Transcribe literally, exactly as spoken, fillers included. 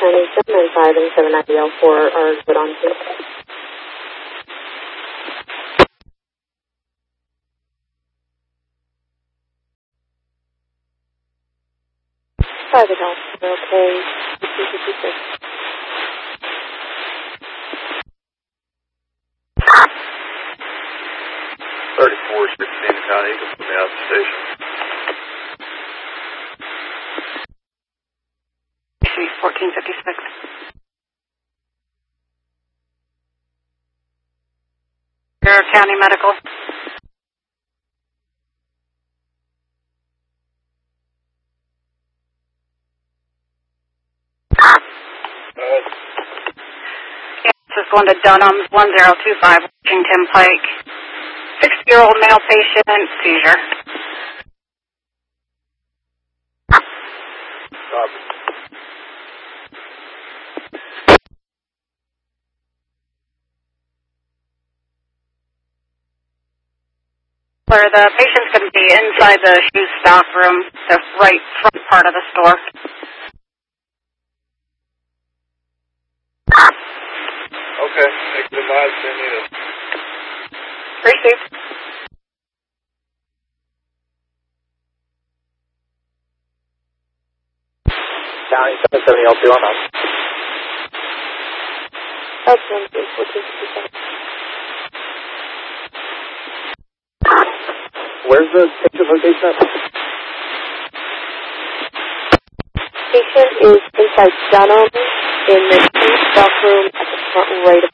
County seven nine five and seven ninety L four are good on scene. Private health, okay, fifty fifty-six. thirty-four sixteen County, you can put me out of the station. fourteen fifty-six. Your county medical. This is going to Dunham's one zero two five Washington Pike. sixty-year-old male patient, seizure. Copy. Where the patient's going to be inside the shoe stock room, the right front part of the store. Okay, make the advice they need it. Received. County seven seventy L two on us. That's one three fourteen fifty-seven. Where's the patient location at? Patient is inside Dunham in the shoe stock room at the front right of